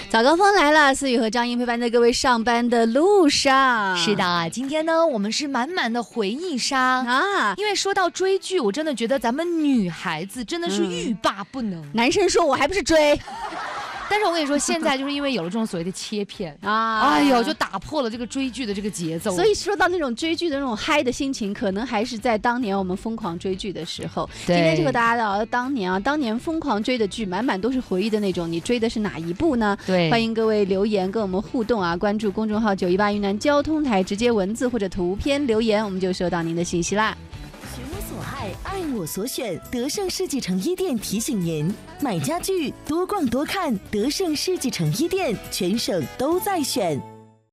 早高峰来了，思雨和张英陪伴在各位上班的路上。 是的，今天呢，我们是满满的回忆杀啊！因为说到追剧，我真的觉得咱们女孩子真的是欲罢不能。 男生说我还不是追。 但是我跟你说，现在就是因为有了这种所谓的切片啊，哎呦，就打破了这个追剧的这个节奏。 所以说到那种追剧的那种嗨的心情，可能还是在当年我们疯狂追剧的时候。今天就和大家聊当年疯狂追的剧，满满都是回忆的那种。你追的是哪一部呢？ 对， 欢迎各位留言跟我们互动啊！关注公众号918云南交通台，直接文字或者图片留言，我们就收到您的信息啦。 寻我所爱，爱我所选，德胜世纪城一店提醒您：买家具多逛多看，德胜世纪城一店全省都在选。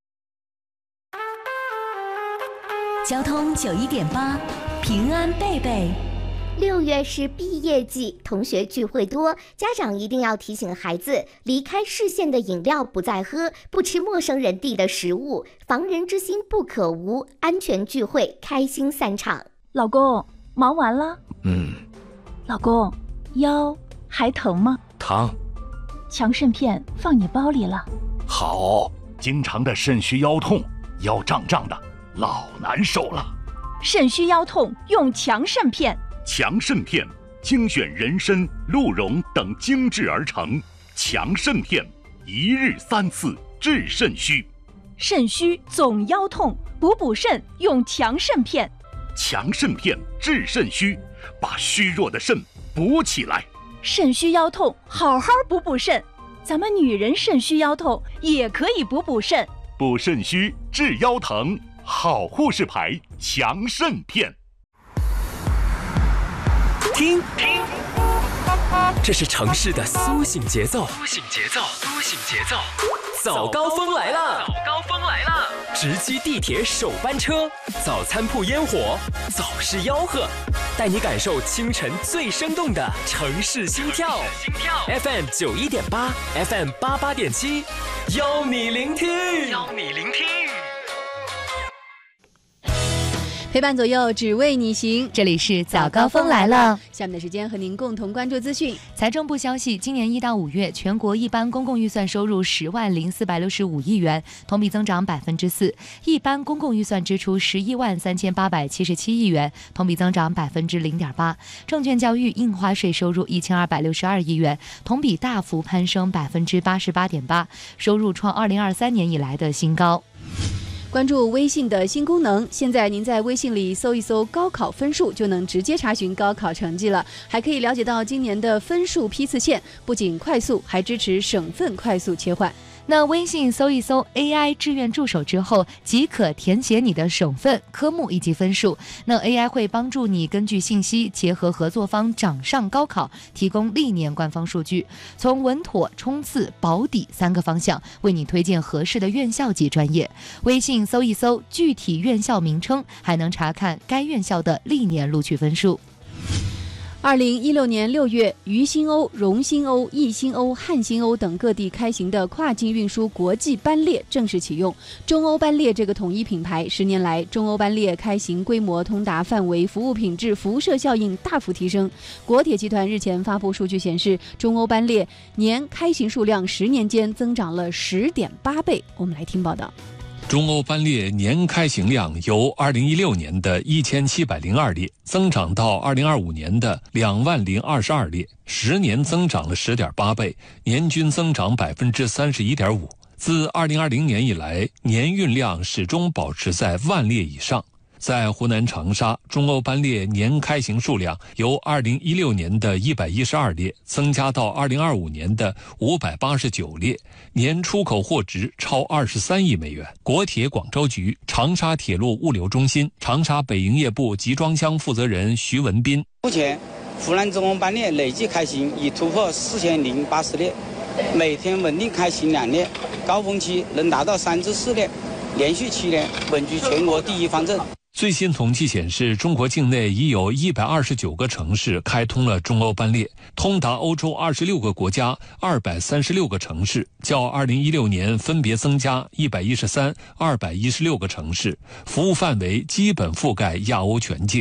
交通91.8，平安贝贝。 6月是毕业季，同学聚会多，家长一定要提醒孩子，离开视线的饮料不再喝，不吃陌生人递的食物，防人之心不可无，安全聚会，开心散场。 老公，忙完了？老公，腰还疼吗？ 疼。 强肾片放你包里了。 好，经常的肾虚腰痛，腰胀胀的，老难受了。 肾虚腰痛用强肾片。 强肾片精选人参、鹿茸等精制而成，强肾片一日3次治肾虚。 肾虚总腰痛，补肾用强肾片。 强肾片治肾虚，把虚弱的肾补起来。 肾虚腰痛，好好补肾。咱们女人肾虚腰痛也可以补肾。 补肾虚治腰疼，好护士牌强肾片。 听，这是城市的苏醒节奏。早高峰来了！直击地铁首班车，早餐铺烟火，早市吆喝，带你感受清晨最生动的城市心跳。FM 91.8 FM 88.7，邀你聆听。 陪伴左右，只为你行。 这里是早高峰来了。 下面的时间和您共同关注资讯。 财政部消息，今年1到5月，全国一般公共预算收入10.465亿元，同比增长4%；一般公共预算支出11.3877亿元，同比增长0.8%；证券交易印花税收入1262亿元，同比大幅攀升88.8%，收入创2023年以来的新高。 关注微信的新功能，现在您在微信里搜一搜高考分数，就能直接查询高考成绩了，还可以了解到今年的分数批次线，不仅快速，还支持省份快速切换。 那微信搜一搜 AI 志愿助手之后，即可填写你的省份、科目以及分数。那 AI 会帮助你根据信息，结合合作方掌上高考，提供历年官方数据，从稳妥、冲刺、保底3个方向，为你推荐合适的院校及专业。微信搜一搜具体院校名称，还能查看该院校的历年录取分数。 2016年6月，渝新欧、蓉新欧、易新欧、汉新欧等各地开行的跨境运输国际班列正式启用。中欧班列这个统一品牌，10年来，中欧班列开行规模、通达范围、服务品质、辐射效应大幅提升。国铁集团日前发布数据显示，中欧班列年开行数量10年间增长了10.8倍。我们来听报道。 中欧班列年开行量由2016年的1702列增长到2025年的20022列，10年增长了10.8倍，年均增长31.5%。自2020年以来，年运量始终保持在10000列以上。在湖南长沙，中欧班列年开行数量由2016年的112列增加到2025年的589列，年出口货值超23亿美元。国铁广州局、长沙铁路物流中心、长沙北营业部集装箱负责人徐文斌： 目前，湖南中欧班列累计开行已突破4080列，每天稳定开行2列，高峰期能达到3至4列，连续7年稳居全国第一方阵。 最新统计显示，中国境内已有129个城市开通了中欧班列，通达欧洲26个国家236个城市，较2016年分别增加113、216个城市，服务范围基本覆盖亚欧全境。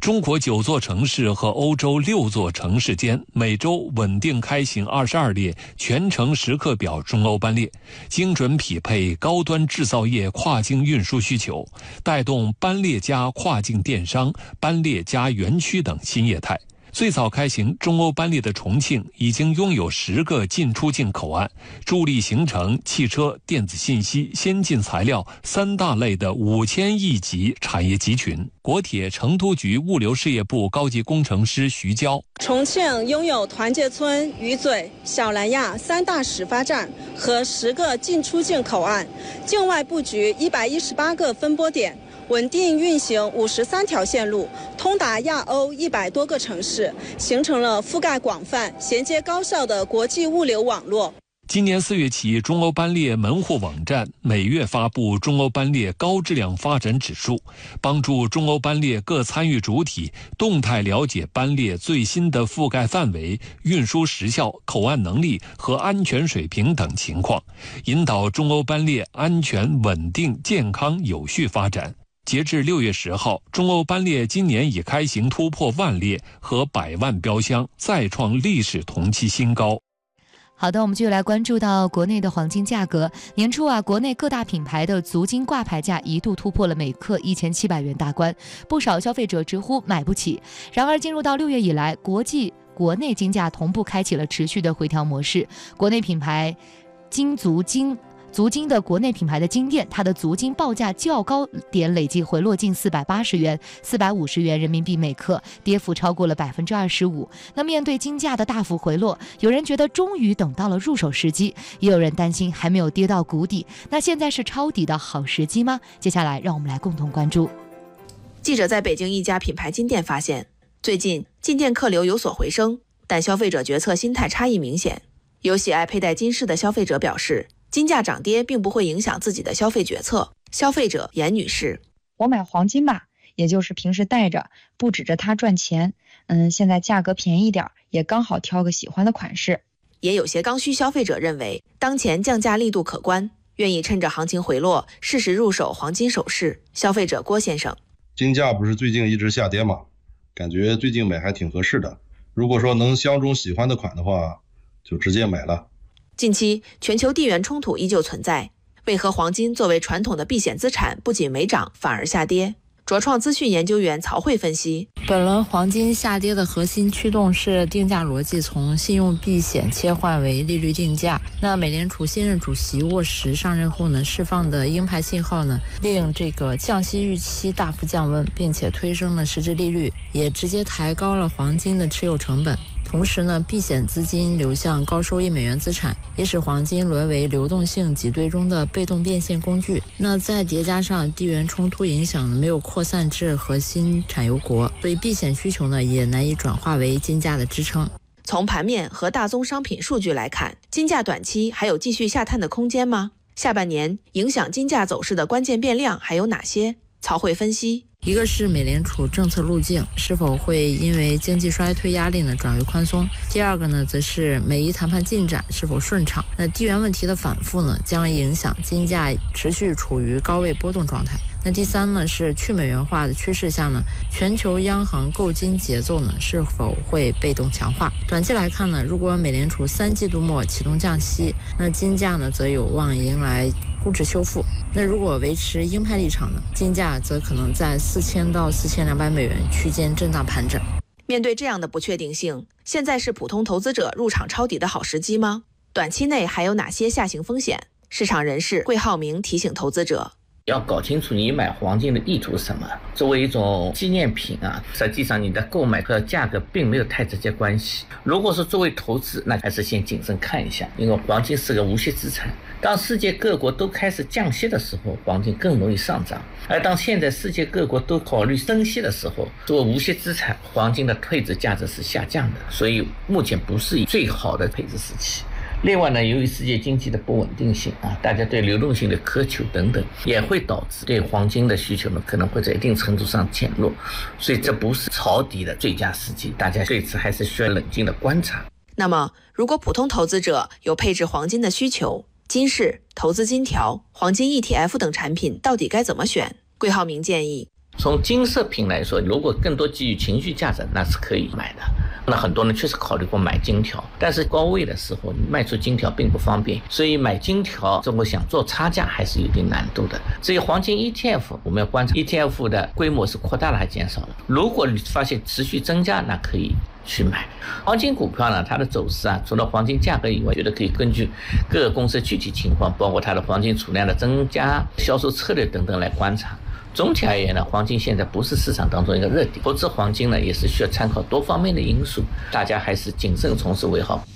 中国9座城市和欧洲6座城市间每周稳定开行22列全程时刻表中欧班列，精准匹配高端制造业跨境运输需求，带动班列加跨境电商、班列加园区等新业态。最早开行中欧班列的重庆已经拥有10个进出境口岸，助力形成汽车、电子信息、先进材料3大类的5000亿级产业集群。国铁成都局物流事业部高级工程师徐娇： 重庆拥有团结村、鱼嘴、小南亚3大始发站和10个进出境口岸，境外布局118个分拨点，稳定运行53条线路，通达亚欧100多个城市，形成了覆盖广泛、衔接高效的国际物流网络。 今年4月起，中欧班列门户网站每月发布中欧班列高质量发展指数，帮助中欧班列各参与主体动态了解班列最新的覆盖范围、运输时效、口岸能力和安全水平等情况，引导中欧班列安全、稳定、健康、有序发展。截至6月10号，中欧班列今年已开行突破10000列和100万标箱，再创历史同期新高。 好的，我们继续来关注到国内的黄金价格。年初国内各大品牌的足金挂牌价一度突破了每克1700元大关，不少消费者直呼买不起。然而，进入到6月以来，国内金价同步开启了持续的回调模式。国内品牌足金的国内品牌的金店，它的足金报价较高点累计回落近480元、450元人民币每克，跌幅超过了25%。那面对金价的大幅回落，有人觉得终于等到了入手时机，也有人担心还没有跌到谷底。那现在是抄底的好时机吗？接下来让我们来共同关注。 记者在北京一家品牌金店发现，最近进店客流有所回升，但消费者决策心态差异明显。有喜爱佩戴金饰的消费者表示，金价涨跌并不会影响自己的消费决策。消费者严女士： 我买黄金吧，也就是平时戴着，不指着它赚钱。现在价格便宜点，也刚好挑个喜欢的款式。 也有些刚需消费者认为，当前降价力度可观，愿意趁着行情回落，适时入手黄金首饰。消费者郭先生： 金价不是最近一直下跌吗？感觉最近买还挺合适的。如果说能相中喜欢的款的话，就直接买了。 近期全球地缘冲突依旧存在，为何黄金作为传统的避险资产不仅没涨反而下跌？卓创资讯研究员曹慧分析， 本轮黄金下跌的核心驱动是定价逻辑从信用避险切换为利率定价。那美联储新任主席沃什上任后呢，释放的鹰派信号呢，令这个降息预期大幅降温，并且推升了实质利率，也直接抬高了黄金的持有成本。同时呢，避险资金流向高收益美元资产，也使黄金沦为流动性挤兑中的被动变现工具。那再叠加上地缘冲突影响没有扩散至核心产油国，所以避险需求呢也难以转化为金价的支撑。 从盘面和大宗商品数据来看，金价短期还有继续下探的空间吗？下半年影响金价走势的关键变量还有哪些？曹慧分析， 一个是美联储政策路径是否会因为经济衰退压力呢转为宽松，第二个呢则是美伊谈判进展是否顺畅。那地缘问题的反复呢将影响金价持续处于高位波动状态。那第三呢是去美元化的趋势下呢，全球央行购金节奏呢是否会被动强化。短期来看呢，如果美联储3季度末启动降息，那金价呢则有望迎来估值修复。那如果维持鹰派立场呢，金价则可能在4000到4200美元区间震荡盘整。 面对这样的不确定性，现在是普通投资者入场抄底的好时机吗？短期内还有哪些下行风险？市场人士桂浩明提醒投资者， 要搞清楚你买黄金的意图是什么。作为一种纪念品实际上你的购买和价格并没有太直接关系。如果是作为投资，那还是先谨慎看一下，因为黄金是个无息资产。当世界各国都开始降息的时候，黄金更容易上涨。而当现在世界各国都考虑升息的时候，作为无息资产，黄金的配置价值是下降的，所以目前不是最好的配置时期。另外呢，由于世界经济的不稳定性大家对流动性的苛求等等，也会导致对黄金的需求呢可能会在一定程度上减弱，所以这不是抄底的最佳时机，大家对此还是需要冷静的观察。 那么，如果普通投资者有配置黄金的需求，金饰、投资金条、黄金 ETF 等产品到底该怎么选？桂浩明建议， 从金饰品来说，如果更多基于情绪价值，那是可以买的。那很多人确实考虑过买金条，但是高位的时候卖出金条并不方便，所以买金条如果想做差价还是有点难度的。至于黄金 ETF， 我们要观察 ETF 的规模是扩大了还是减少了。如果你发现持续增加，那可以去买。黄金股票呢，它的走势除了黄金价格以外，觉得可以根据各个公司具体情况，包括它的黄金储量的增加、销售策略等等来观察。总体而言呢，黄金现在不是市场当中一个热点，投资黄金呢也是需要参考多方面的因素，大家还是谨慎从事为好。